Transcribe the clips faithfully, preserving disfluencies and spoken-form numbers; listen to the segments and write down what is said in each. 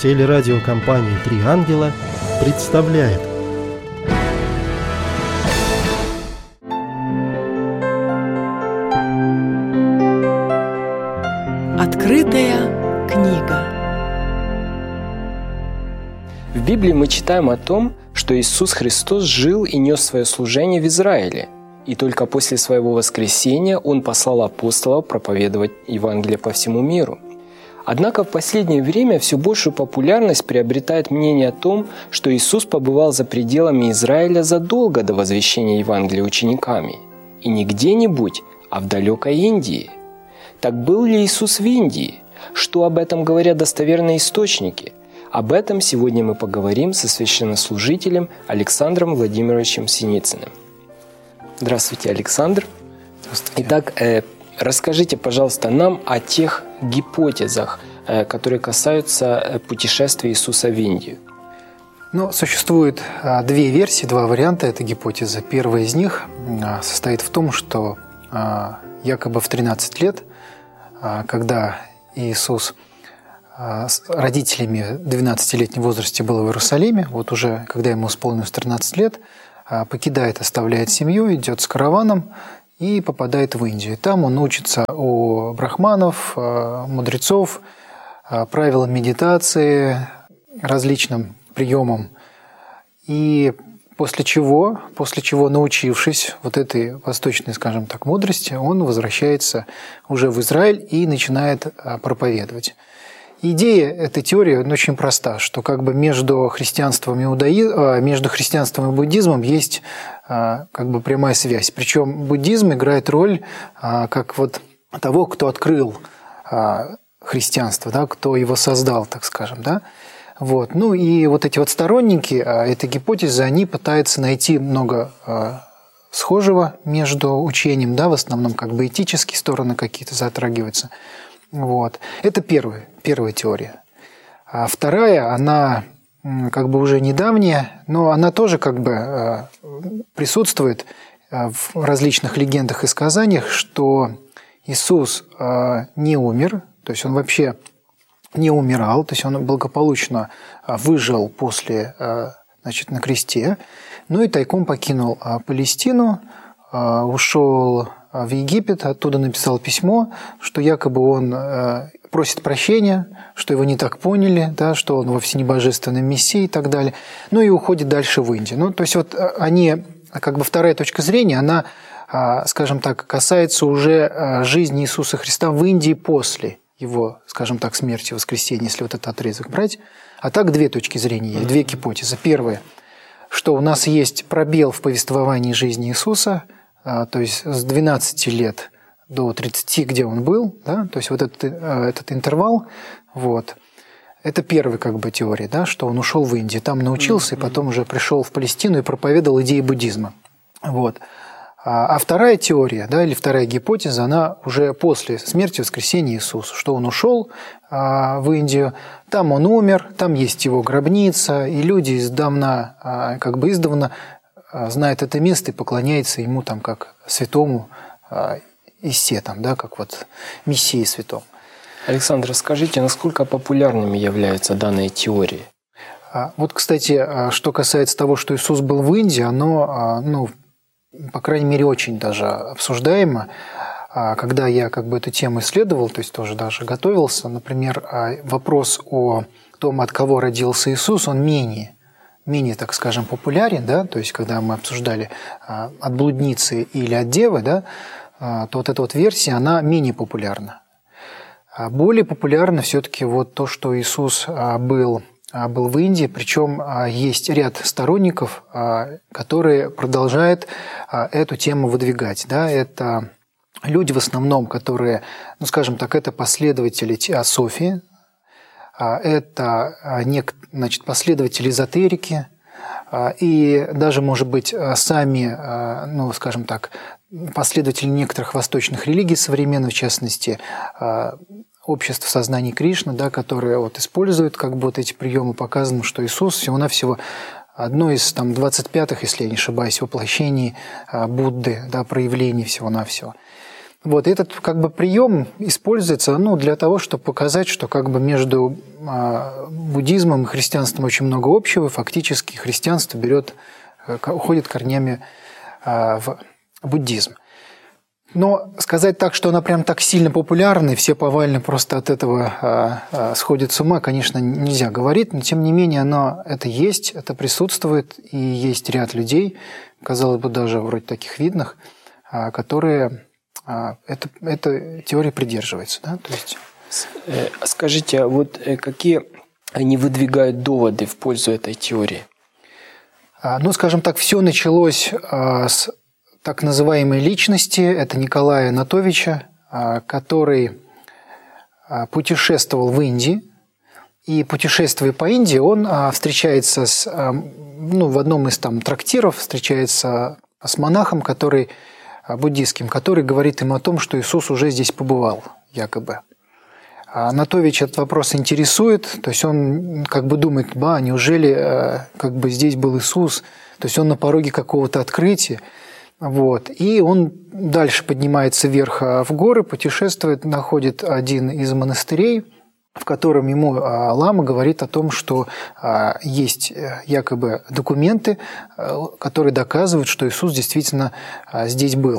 Телерадиокомпания «Три ангела» представляет. Открытая книга. В Библии мы читаем о том, что Иисус Христос жил и нес свое служение в Израиле, и только после своего воскресения Он послал апостолов проповедовать Евангелие по всему миру. Однако в последнее время все большую популярность приобретает мнение о том, что Иисус побывал за пределами Израиля задолго до возвещения Евангелия учениками. И не где-нибудь, а в далекой Индии. Так был ли Иисус в Индии? Что об этом говорят достоверные источники? Об этом сегодня мы поговорим со священнослужителем Александром Владимировичем Синицыным. Здравствуйте, Александр. Здравствуйте. Итак, э, расскажите, пожалуйста, нам о тех гипотезах, э, которые касаются путешествия Иисуса в Индию. Ну, существует а, две версии, два варианта этой гипотезы. Первая из них а, состоит в том, что а, якобы в тринадцать лет, а, когда Иисус а, с родителями в двенадцатилетнем возрасте был в Иерусалиме, вот уже когда ему исполнилось тринадцать лет, а, покидает, оставляет семью, идет с караваном и попадает в Индию. Там он учится у брахманов, мудрецов, правилам медитации, различным приемам. И после чего, после чего, научившись вот этой восточной, скажем так, мудрости, он возвращается уже в Израиль и начинает проповедовать. Идея этой теории очень проста, что как бы между христианством и, иудаи... между христианством и буддизмом есть как бы прямая связь. Причем буддизм играет роль как вот того, кто открыл христианство, да, кто его создал, так скажем. Да? Вот. Ну и вот эти вот сторонники этой гипотезы, они пытаются найти много схожего между учением, да, в основном как бы этические стороны какие-то затрагиваются. Вот. Это первая, первая теория. А вторая, она как бы уже недавняя, но она тоже как бы присутствует в различных легендах и сказаниях, что Иисус не умер, то есть он вообще не умирал, то есть он благополучно выжил после, значит, на кресте, ну и тайком покинул Палестину, ушел в Египет, оттуда написал письмо, что якобы он просит прощения, что его не так поняли, да, что он вовсе не божественный мессия и так далее, ну и уходит дальше в Индию. Ну, то есть вот они, как бы вторая точка зрения, она, скажем так, касается уже жизни Иисуса Христа в Индии после его, скажем так, смерти, воскресения, если вот этот отрезок брать. А так две точки зрения есть, две гипотезы. Первая, что у нас есть пробел в повествовании жизни Иисуса, то есть с двенадцати лет до тридцати, где он был, да, то есть вот этот, этот интервал, вот, это первая как бы теория, да, что он ушел в Индию, там научился, и потом уже пришел в Палестину и проповедовал идеи буддизма. Вот. А вторая теория, да, или вторая гипотеза, она уже после смерти воскресения Иисуса, что он ушел а, в Индию, там он умер, там есть его гробница, и люди издавна, а, как бы издавна а, знают это место и поклоняются ему там как святому а, Исе, там, да, как вот мессии святому. Александр, скажите, насколько популярными являются данные теории? А, вот, кстати, что касается того, что Иисус был в Индии, оно, ну, по крайней мере, очень даже обсуждаемо. Когда я как бы эту тему исследовал, то есть тоже даже готовился, например, вопрос о том, от кого родился Иисус, он менее, менее, так скажем, популярен, да, то есть когда мы обсуждали от блудницы или от девы, да, то вот эта вот версия, она менее популярна. Более популярно все-таки вот то, что Иисус был был в Индии, причем есть ряд сторонников, которые продолжают эту тему выдвигать. Да, это люди в основном, которые, ну, скажем так, это последователи теософии, это, значит, последователи эзотерики, и даже, может быть, сами, ну, скажем так, последователи некоторых восточных религий современных, в частности, общество сознания Кришны, да, которое вот использует как бы вот эти приемы, показано, что Иисус всего-навсего одно из там двадцать пятых, если я не ошибаюсь, воплощений Будды, да, проявлений всего-навсего. Вот этот как бы прием используется, ну, для того, чтобы показать, что как бы между буддизмом и христианством очень много общего. Фактически христианство берет, уходит корнями в буддизм. Но сказать так, что она прям так сильно популярна, и все повально просто от этого а, а, сходят с ума, конечно, нельзя говорить, но тем не менее оно это есть, это присутствует, и есть ряд людей, казалось бы, даже вроде таких видных, а, которые а, это, этой теории придерживаются. Да? То есть... Скажите, а вот какие они выдвигают доводы в пользу этой теории? А, ну, скажем так, все началось а, с так называемой личности, это Николая Нотовича, который путешествовал в Индии. И путешествуя по Индии, он встречается с, ну, в одном из там трактиров, встречается с монахом, который, буддийским, который говорит ему о том, что Иисус уже здесь побывал, якобы. А Нотович этот вопрос интересует, то есть он как бы думает, ба, неужели как бы здесь был Иисус, то есть он на пороге какого-то открытия. Вот. И он дальше поднимается вверх в горы, путешествует, находит один из монастырей, в котором ему лама говорит о том, что есть якобы документы, которые доказывают, что Иисус действительно здесь был.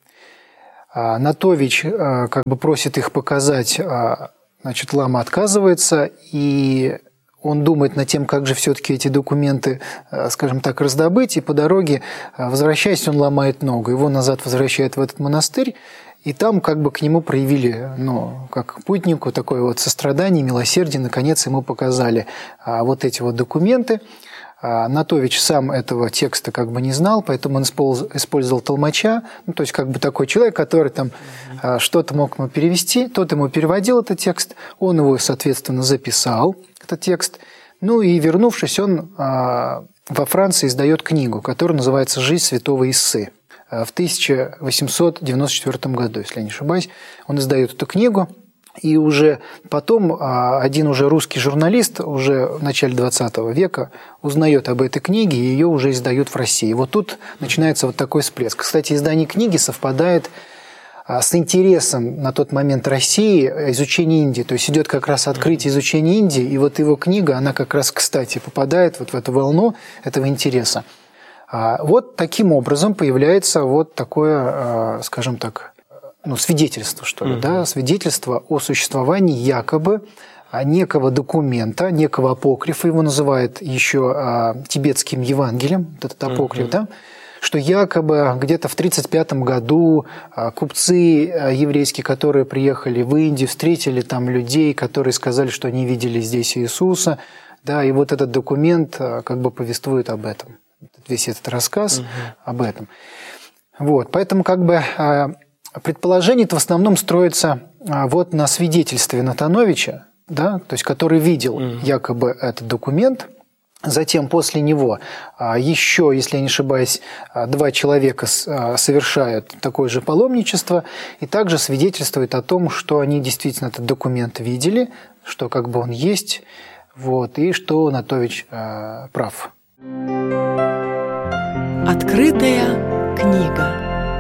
Нотович как бы просит их показать, значит, лама отказывается, и он думает над тем, как же все-таки эти документы, скажем так, раздобыть, и по дороге, возвращаясь, он ломает ногу. Его назад возвращают в этот монастырь, и там как бы к нему проявили, ну, как путнику, такое вот сострадание, милосердие, наконец ему показали вот эти вот документы. Нотович сам этого текста как бы не знал, поэтому он использовал толмача, ну, то есть как бы такой человек, который там mm-hmm. что-то мог ему перевести, тот ему переводил этот текст, он его, соответственно, записал, этот текст, ну и вернувшись, он во Франции издает книгу, которая называется «Жизнь святого Иссы». В тысяча восемьсот девяносто четвёртом году, если я не ошибаюсь, он издает эту книгу. И уже потом один уже русский журналист уже в начале двадцатого века узнает об этой книге, и ее уже издают в России. И вот тут начинается вот такой всплеск. Кстати, издание книги совпадает с интересом на тот момент России изучения Индии. То есть идет как раз открытие изучения Индии, и вот его книга, она как раз, кстати, попадает вот в эту волну этого интереса. Вот таким образом появляется вот такое, скажем так, ну, свидетельство, что ли, uh-huh. да, свидетельство о существовании якобы некого документа, некого апокрифа, его называют еще а, тибетским Евангелием, этот апокриф, uh-huh. да, что якобы где-то в тридцать пятом году а, купцы а, еврейские, которые приехали в Индию, встретили там людей, которые сказали, что они видели здесь Иисуса, да, и вот этот документ а, как бы повествует об этом, весь этот рассказ uh-huh. об этом. Вот, поэтому как бы... А, предположение-то в основном строится вот на свидетельстве Нотовича, да, то есть который видел mm-hmm. якобы этот документ. Затем после него еще, если я не ошибаюсь, два человека совершают такое же паломничество и также свидетельствуют о том, что они действительно этот документ видели, что как бы он есть, вот, и что Нотович э, прав. Открытая книга.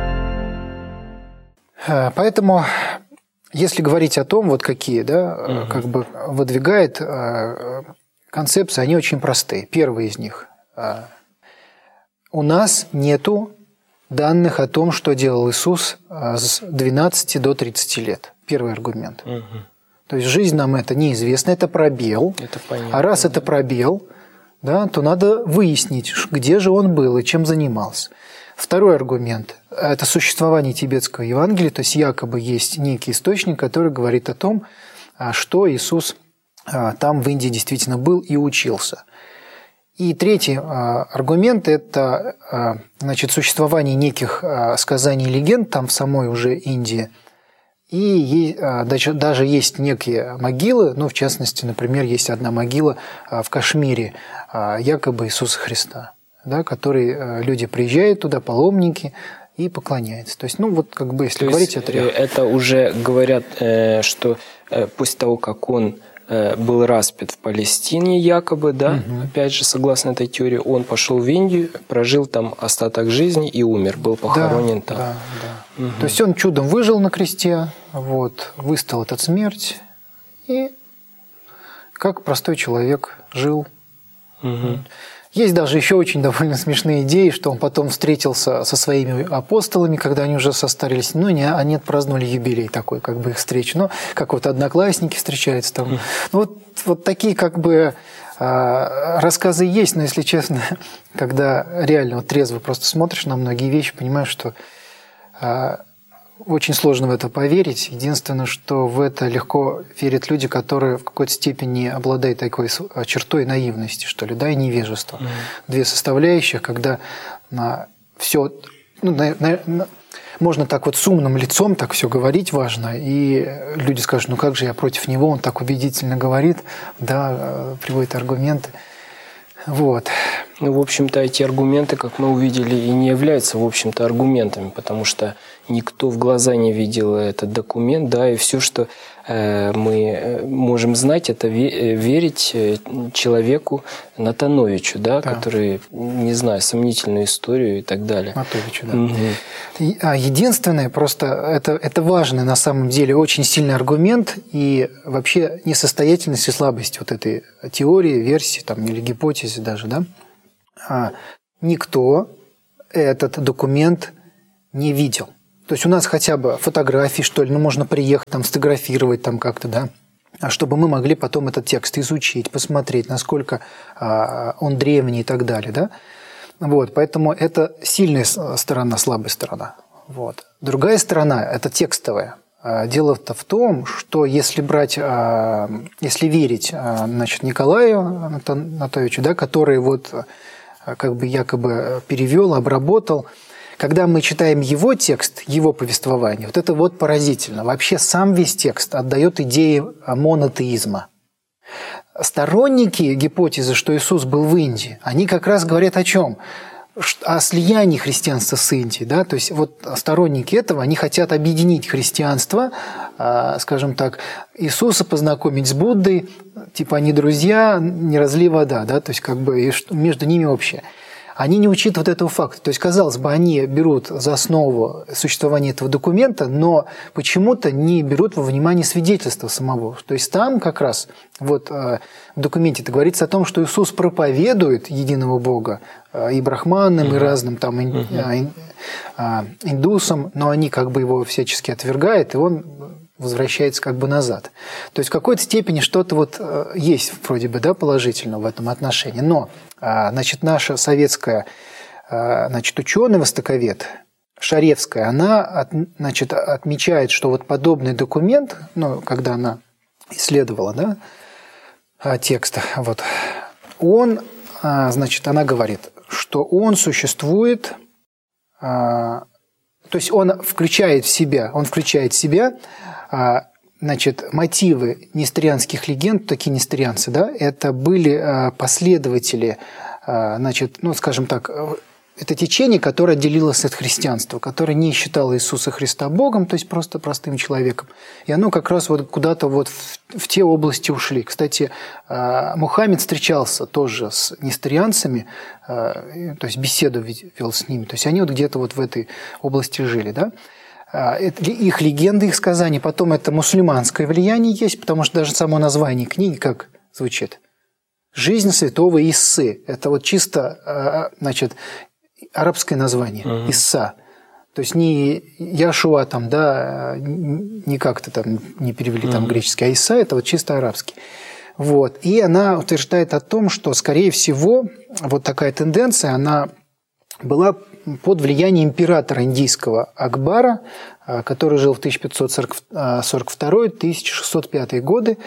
Поэтому, если говорить о том, вот какие, да, угу. как бы выдвигает концепции, они очень простые. Первый из них. У нас нету данных о том, что делал Иисус с двенадцати до тридцати лет. Первый аргумент. Угу. То есть жизнь нам это неизвестна, это пробел. Это понятно, а раз да. это пробел, да, то надо выяснить, где же он был и чем занимался. Второй аргумент – это существование тибетского Евангелия, то есть якобы есть некий источник, который говорит о том, что Иисус там в Индии действительно был и учился. И третий аргумент – это, значит, существование неких сказаний и легенд там в самой уже Индии. И даже есть некие могилы, ну, в частности, например, есть одна могила в Кашмире, якобы Иисуса Христа. Да, которые люди приезжают туда, паломники, и поклоняются. То есть, ну, вот как бы, если То говорить о трех. Это уже говорят, что после того, как он был распят в Палестине, якобы, да, угу. опять же, согласно этой теории, он пошел в Индию, прожил там остаток жизни и умер, был похоронен да, там. Да, да. Угу. То есть он чудом выжил на кресте, вот, выстоял этот смерть, и как простой человек жил. Угу. Есть даже еще очень довольно смешные идеи, что он потом встретился со своими апостолами, когда они уже состарились. Ну, не, они отпраздновали юбилей такой, как бы их встречу. Ну, как вот одноклассники встречаются там. Ну, вот, вот такие как бы э, рассказы есть, но, если честно, когда реально вот трезво просто смотришь на многие вещи, понимаешь, что э, очень сложно в это поверить. Единственное, что в это легко верят люди, которые в какой-то степени обладают такой чертой наивности, что ли, да, и невежества. Mm-hmm. Две составляющих, когда на все, ну, на, на, можно так вот с умным лицом так все говорить важно, и люди скажут, ну как же я против него, он так убедительно говорит, да, приводит аргументы. Вот. Ну, в общем-то, эти аргументы, как мы увидели, и не являются, в общем-то, аргументами, потому что никто в глаза не видел этот документ, да, и все, что э, мы можем знать, это ве- верить человеку Натановичу, да, да, который, не знаю, сомнительную историю и так далее. Натановичу, да. Угу. Единственное, просто это, это важный на самом деле очень сильный аргумент и вообще несостоятельность и слабость вот этой теории, версии там, или гипотезы даже, да. А никто этот документ не видел. То есть у нас хотя бы фотографии, что ли, ну, можно приехать, там, сфотографировать там как-то, да, а чтобы мы могли потом этот текст изучить, посмотреть, насколько а, он древний и так далее, да. Вот, поэтому это сильная сторона, слабая сторона. Вот. Другая сторона – это текстовая. Дело-то в том, что если брать, если верить, значит, Николаю Анатольевичу, да, который вот как бы якобы перевел, обработал, когда мы читаем его текст, его повествование, вот это вот поразительно. Вообще сам весь текст отдает идее монотеизма. Сторонники гипотезы, что Иисус был в Индии, они как раз говорят о чем? О слиянии христианства с Индией. Да? То есть вот сторонники этого, они хотят объединить христианство, скажем так, Иисуса познакомить с Буддой, типа они друзья, не разлей вода, да? То есть как бы между ними общее. Они не учитывают этого факта. То есть, казалось бы, они берут за основу существование этого документа, но почему-то не берут во внимание свидетельства самого. То есть там как раз вот в документе это говорится о том, что Иисус проповедует единого Бога и брахманам, и разным там индусам, но они как бы его всячески отвергают, и он возвращается как бы назад. То есть в какой-то степени что-то вот есть вроде бы, да, положительного в этом отношении. Но, значит, наша советская, значит, ученый-востоковед Шаревская, она, значит, отмечает, что вот подобный документ, ну, когда она исследовала, да, текст, вот, он, значит, она говорит, что он существует, то есть он включает в себя, он включает в себя, значит, мотивы несторианских легенд, такие несторианцы, да, это были последователи, значит, ну, скажем так, это течение, которое отделилось от христианства, которое не считало Иисуса Христа Богом, то есть просто простым человеком. И оно как раз вот куда-то вот в, в те области ушли. Кстати, Мухаммед встречался тоже с несторианцами, то есть беседу вел с ними. То есть они вот где-то вот в этой области жили, да. Это их легенды, их сказания. Потом это мусульманское влияние есть, потому что даже само название книги как звучит? «Жизнь святого Иссы». Это вот чисто, значит, арабское название, uh-huh. Исса. То есть не Яшуа там, да, не как-то там не перевели uh-huh. там греческий, а Исса – это вот чисто арабский. Вот. И она утверждает о том, что, скорее всего, вот такая тенденция, она была под влиянием императора индийского Акбара, который жил в тысяча пятьсот сорок второй — тысяча шестьсот пятый годы.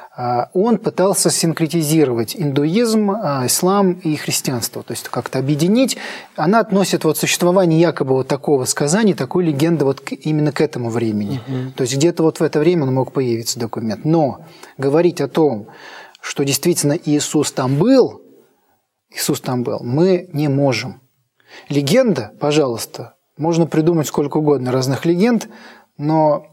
Он пытался синкретизировать индуизм, ислам и христианство, то есть как-то объединить. Она относит вот существование якобы вот такого сказания, такой легенды вот именно к этому времени. Uh-huh. То есть где-то вот в это время он мог появиться документ. Но говорить о том, что действительно Иисус там был, Иисус там был, мы не можем. Легенда, пожалуйста, можно придумать сколько угодно разных легенд, но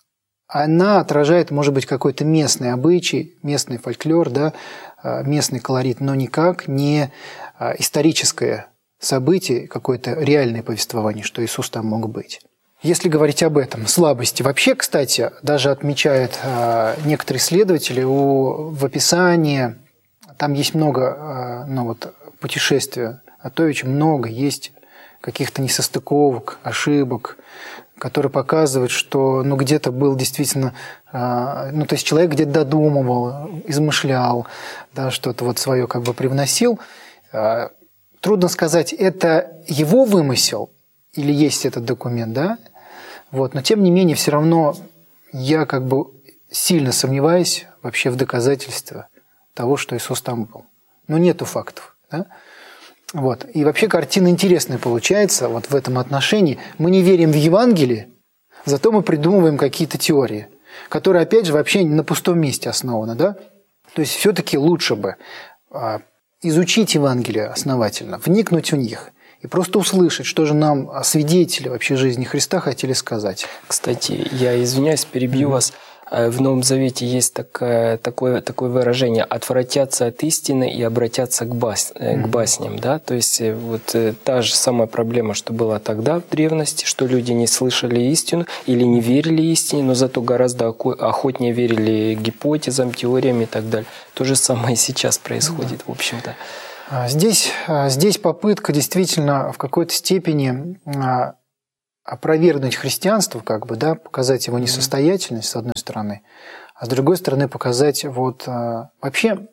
она отражает, может быть, какой-то местный обычай, местный фольклор, да, местный колорит, но никак не историческое событие, какое-то реальное повествование, что Иисус там мог быть. Если говорить об этом, слабости. Вообще, кстати, даже отмечают э, некоторые исследователи у, в описании, там есть много э, ну, вот, путешествия Атовича, много есть каких-то несостыковок, ошибок, которые показывают, что ну, где-то был действительно, э, ну, то есть человек где-то додумывал, измышлял, да, что-то вот свое как бы привносил. Э, трудно сказать, это его вымысел или есть этот документ, да? Вот. Но тем не менее, все равно я как бы сильно сомневаюсь вообще в доказательстве того, что Иисус там был. Но нету фактов. Да? Вот. И вообще картина интересная получается вот в этом отношении. Мы не верим в Евангелие, зато мы придумываем какие-то теории, которые, опять же, вообще на пустом месте основаны. Да? То есть все-таки лучше бы изучить Евангелие основательно, вникнуть в них и просто услышать, что же нам свидетели вообще жизни Христа хотели сказать. Кстати, я извиняюсь, перебью mm-hmm. вас. В Новом Завете есть такое, такое, такое выражение «отвратятся от истины и обратятся к, бас, mm-hmm. к басням». Да? То есть вот та же самая проблема, что была тогда в древности, что люди не слышали истину или не верили истине, но зато гораздо охотнее верили гипотезам, теориям и так далее. То же самое и сейчас происходит, mm-hmm. в общем-то. Здесь, здесь попытка действительно в какой-то степени опровергнуть христианство, как бы, да, показать его несостоятельность, с одной стороны, а с другой стороны показать вот вообще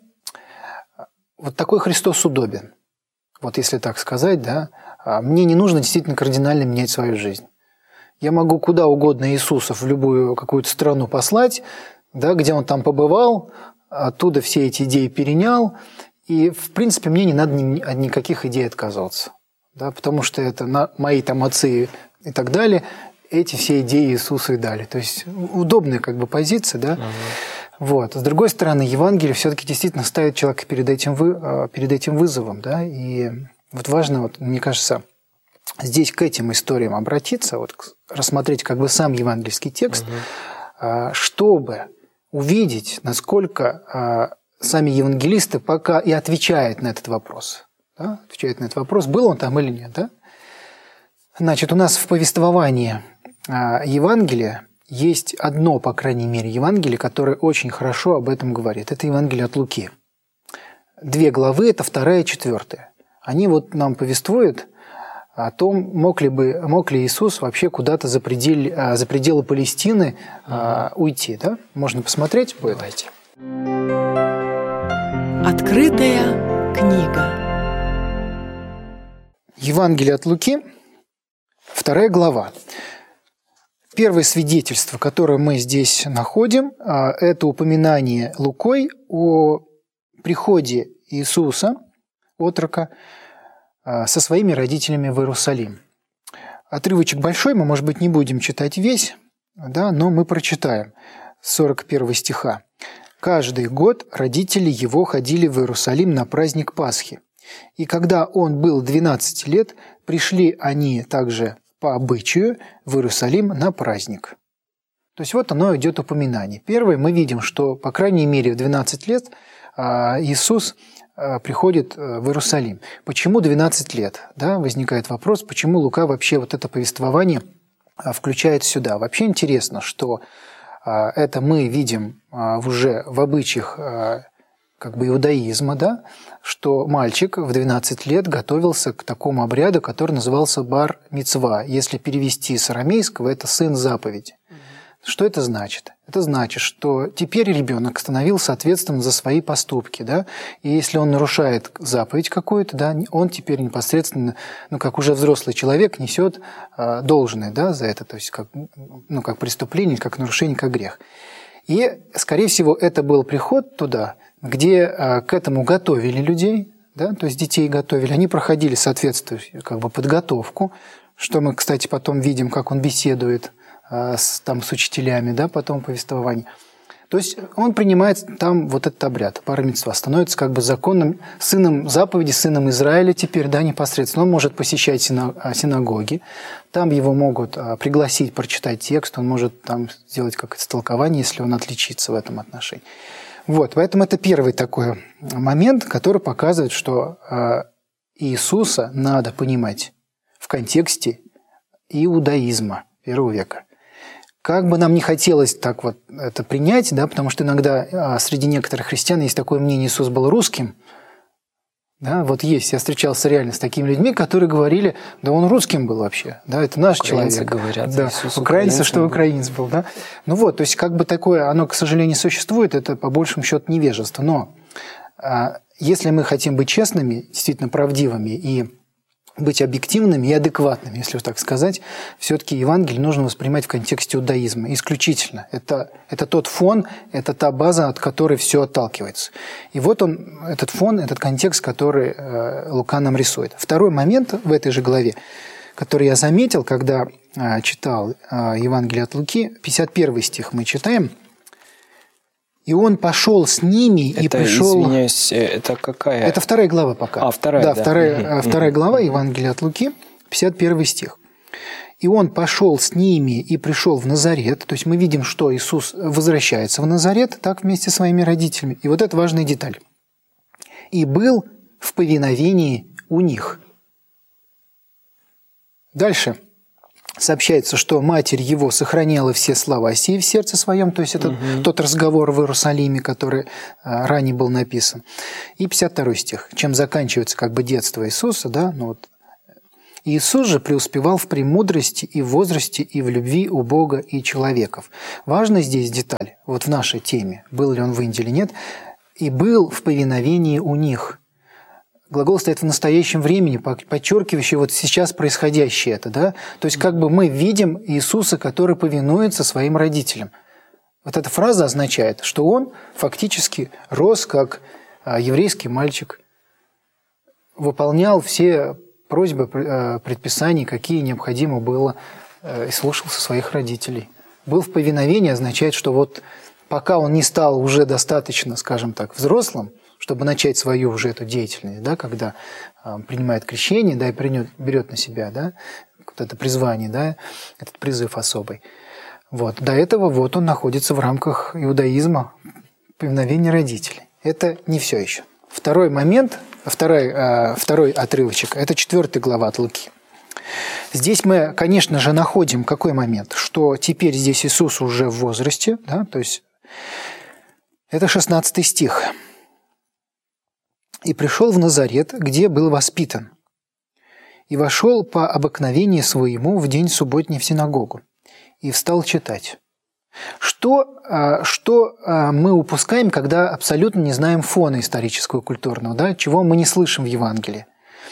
вот такой Христос удобен. Вот если так сказать, да, мне не нужно действительно кардинально менять свою жизнь. Я могу куда угодно Иисуса в любую какую-то страну послать, да, где он там побывал, оттуда все эти идеи перенял. И, в принципе, мне не надо ни, от никаких идей отказываться. Да, потому что это на, мои там отцы и так далее, эти все идеи Иисуса и дали. То есть удобная как бы позиция. Да? Uh-huh. Вот. С другой стороны, Евангелие все-таки действительно ставит человека перед этим, вы, перед этим вызовом. Да? И вот важно, вот, мне кажется, здесь к этим историям обратиться, вот, рассмотреть как бы сам евангельский текст, uh-huh. чтобы увидеть, насколько сами евангелисты пока и отвечают на этот вопрос. Да? Отвечают на этот вопрос, был он там или нет. Да? Значит, у нас в повествовании Евангелия есть одно, по крайней мере, Евангелие, которое очень хорошо об этом говорит. Это Евангелие от Луки. Две главы, это вторая и четвертая. Они вот нам повествуют о том, мог ли, бы, мог ли Иисус вообще куда-то за, предель, за пределы Палестины mm-hmm. уйти. Да? Можно посмотреть будет? Давайте. Открытая книга. Евангелие от Луки, вторая глава. Первое свидетельство, которое мы здесь находим, это упоминание Лукой о приходе Иисуса, отрока, со своими родителями в Иерусалим. Отрывочек большой, мы, может быть, не будем читать весь, да, но мы прочитаем с сорок первого стиха. «Каждый год родители его ходили в Иерусалим на праздник Пасхи. И когда он был двенадцать лет, пришли они также по обычаю в Иерусалим на праздник». То есть вот оно идет упоминание. Первое, мы видим, что, по крайней мере, в двенадцать лет Иисус приходит в Иерусалим. Почему двенадцать лет? Да, возникает вопрос, почему Лука вообще вот это повествование включает сюда. Вообще интересно, что это мы видим уже в обычаях как бы иудаизма, да, что мальчик в двенадцать лет готовился к такому обряду, который назывался бар-мицва. Если перевести с арамейского, это сын заповеди. Что это значит? Это значит, что теперь ребенок становился ответственным за свои поступки, да, и если он нарушает заповедь какую-то, да, он теперь непосредственно, ну, как уже взрослый человек, несет э, должное, да, за это, то есть как, ну, как преступление, как нарушение, как грех. И, скорее всего, это был приход туда, где э, к этому готовили людей, да, то есть детей готовили, они проходили соответствующую как бы подготовку, что мы, кстати, потом видим, как он беседует С, там, с учителями, да, потом повествование. То есть он принимает там вот этот обряд, бар-мицва, становится как бы законным сыном заповеди, сыном Израиля теперь, да, непосредственно. Он может посещать синагоги, там его могут пригласить прочитать текст, он может там сделать какое-то истолкование, если он отличится в этом отношении. Вот, поэтому это первый такой момент, который показывает, что Иисуса надо понимать в контексте иудаизма. первого века. Как бы нам не хотелось так вот это принять, да, потому что иногда среди некоторых христиан есть такое мнение, Иисус был русским. Да, вот есть, я встречался реально с такими людьми, которые говорили, да он русским был вообще, да, это наш украинцы человек. Говорят, да, Иисус украинцы, что был. украинец был, да. Ну вот, то есть как бы такое, оно, к сожалению, существует, это по большему счету невежество. Но а, если мы хотим быть честными, действительно правдивыми и быть объективными и адекватными, если так сказать, все-таки Евангелие нужно воспринимать в контексте иудаизма исключительно. Это, это тот фон, это та база, от которой все отталкивается. И вот он, этот фон, этот контекст, который э, Лука нам рисует. Второй момент в этой же главе, который я заметил, когда э, читал э, Евангелие от Луки, пятьдесят первый стих мы читаем. И он пошел с ними и это, пришел... Извиняюсь, это какая? Это вторая глава пока. А, вторая, да. да. Вторая, угу. вторая глава Евангелия от Луки, пятьдесят первый стих. И он пошел с ними и пришел в Назарет. То есть мы видим, что Иисус возвращается в Назарет, так вместе с своими родителями. И вот это важная деталь. И был в повиновении у них. Дальше. Сообщается, что матерь его сохраняла все слова сии в сердце своем, то есть это угу. тот разговор в Иерусалиме, который ранее был написан. И пятьдесят второй стих, чем заканчивается как бы детство Иисуса, да, ну вот. Иисус же преуспевал в премудрости и в возрасте, и в любви у Бога и человеков. Важна здесь деталь, вот в нашей теме, был ли он в Индии или нет, и был в повиновении у них. Глагол стоит в настоящем времени, подчеркивающий вот сейчас происходящее это. Да? То есть как бы мы видим Иисуса, который повинуется своим родителям. Вот эта фраза означает, что он фактически рос как еврейский мальчик, выполнял все просьбы, предписания, какие необходимо было, и слушался своих родителей. Был в повиновении означает, что вот пока он не стал уже достаточно, скажем так, взрослым, чтобы начать свою уже эту деятельность, да, когда э, принимает крещение, да, и принят, берет на себя, да, вот это призвание, да, этот призыв особый. Вот. До этого вот он находится в рамках иудаизма, повиновения родителей. Это не все еще. Второй момент, второй, э, второй отрывочек, это четвертая глава от Луки. Здесь мы, конечно же, находим какой момент, что теперь здесь Иисус уже в возрасте, да, то есть это шестнадцатый стих. «И пришел в Назарет, где был воспитан, и вошел по обыкновению своему в день субботний в синагогу, и встал читать». Что, что мы упускаем, когда абсолютно не знаем фона исторического и культурного, да, чего мы не слышим в Евангелии,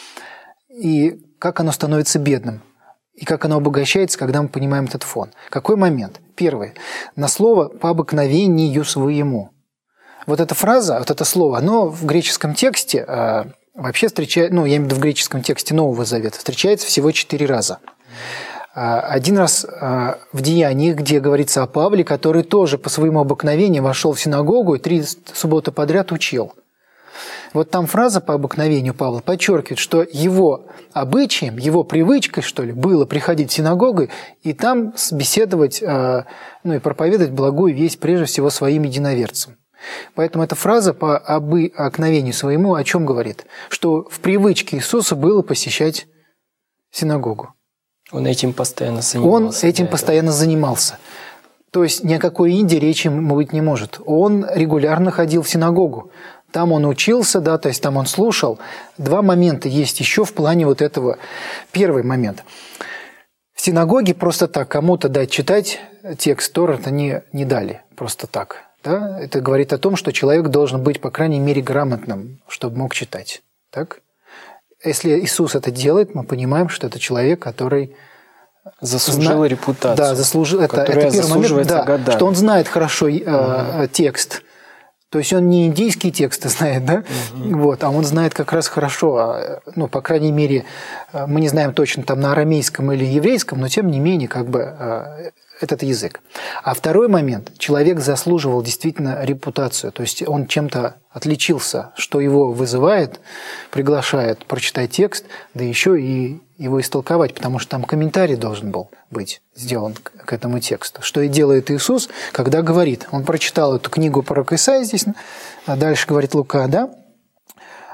и как оно становится бедным, и как оно обогащается, когда мы понимаем этот фон. Какой момент? Первый. На слово «по обыкновению своему». Вот эта фраза, вот это слово, оно в греческом тексте э, вообще встречается, ну, я имею в виду в греческом тексте Нового Завета, встречается всего четыре раза. Э, один раз э, в Деяниях, где говорится о Павле, который тоже по своему обыкновению вошел в синагогу и три субботы подряд учил. Вот там фраза по обыкновению Павла подчеркивает, что его обычаем, его привычкой, что ли, было приходить в синагогу и там беседовать, э, ну и проповедовать благую весть прежде всего своим единоверцам. Поэтому эта фраза по обыкновению своему о чем говорит? Что в привычке Иисуса было посещать синагогу. Он этим постоянно занимался. Он этим постоянно занимался. То есть ни о какой Индии речи быть не может. Он регулярно ходил в синагогу. Там он учился, да, то есть там он слушал. Два момента есть еще в плане вот этого. Первый момент. В синагоге просто так кому-то дать читать текст Торы-то не, не дали. Просто так. Да? Это говорит о том, что человек должен быть, по крайней мере, грамотным, чтобы мог читать. Так? Если Иисус это делает, мы понимаем, что это человек, который заслужил зна... репутацию. Да, заслужил. Это, это первый момент, да, что он знает хорошо э, угу. текст. То есть он не индийские тексты знает, да? Угу. Вот, а он знает как раз хорошо. Ну, по крайней мере, мы не знаем точно там на арамейском или еврейском, но тем не менее, как бы этот язык. А второй момент. Человек заслуживал действительно репутацию. То есть он чем-то отличился, что его вызывает, приглашает прочитать текст, да еще и его истолковать, потому что там комментарий должен был быть сделан к этому тексту. Что и делает Иисус, когда говорит. Он прочитал эту книгу пророка Исаии здесь, а дальше говорит Лука, да?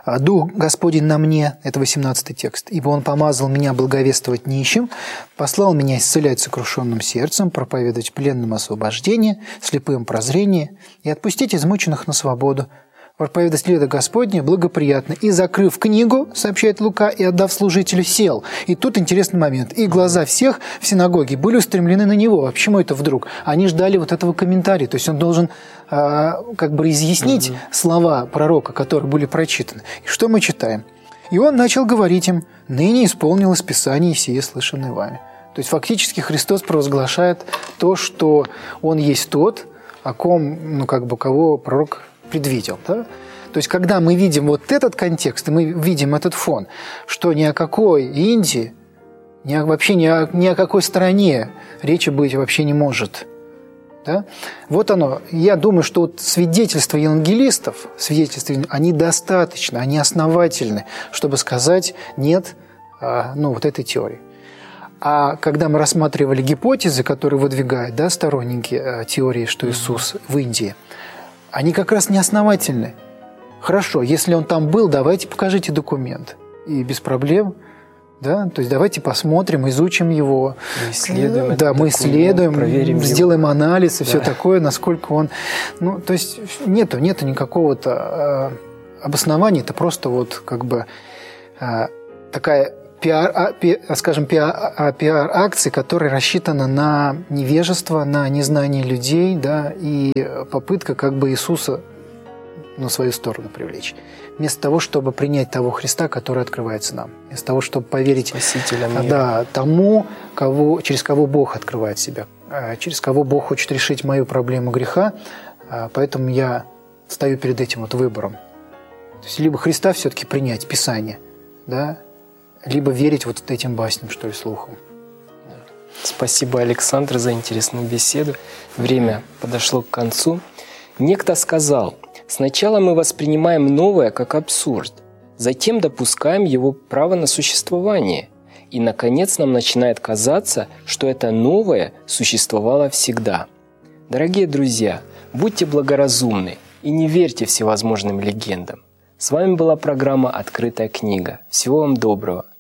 «Дух Господень на мне», это восемнадцатый текст, «ибо Он помазал меня благовествовать нищим, послал меня исцелять сокрушенным сердцем, проповедовать пленным освобождение, слепым прозрение и отпустить измученных на свободу, проповедовать лето Господне благоприятно». И, закрыв книгу, сообщает Лука, и отдав служителю, сел. И тут интересный момент. И глаза всех в синагоге были устремлены на него. А почему это вдруг? Они ждали вот этого комментария. То есть он должен э, как бы разъяснить mm-hmm. слова пророка, которые были прочитаны. И что мы читаем? «И он начал говорить им: ныне исполнилось Писание сие, слышанное вами». То есть фактически Христос провозглашает то, что Он есть тот, о ком, ну как бы, кого пророк предвидел. Да? То есть, когда мы видим вот этот контекст, и мы видим этот фон, что ни о какой Индии, ни о, вообще ни о, ни о какой стране речи быть вообще не может. Да? Вот оно. Я думаю, что вот свидетельства евангелистов, свидетельства, они достаточно, они основательны, чтобы сказать «нет» ну, вот этой теории. А когда мы рассматривали гипотезы, которые выдвигают да, сторонники теории, что Иисус в Индии, они как раз неосновательны. Хорошо, если он там был, давайте покажите документ. И без проблем, да, то есть давайте посмотрим, изучим его. Мы исследуем да, мы исследуем, проверим сделаем его. анализ и да. все такое, насколько он... Ну, то есть нету, нету никакого-то э, обоснования, это просто вот как бы э, такая... пиар, скажем, пиар, пиар-акции, которая рассчитана на невежество, на незнание людей, да, и попытка как бы Иисуса на свою сторону привлечь. Вместо того, чтобы принять того Христа, который открывается нам. Вместо того, чтобы поверить да, тому, кого, через кого Бог открывает себя, через кого Бог хочет решить мою проблему греха. Поэтому я стою перед этим вот выбором. То есть либо Христа все-таки принять, Писание, да, либо верить вот этим басням, что ли, слухам. Спасибо, Александр, за интересную беседу. Время подошло к концу. Некто сказал: сначала мы воспринимаем новое как абсурд, затем допускаем его право на существование, и, наконец, нам начинает казаться, что это новое существовало всегда. Дорогие друзья, будьте благоразумны и не верьте всевозможным легендам. С вами была программа «Открытая книга». Всего вам доброго.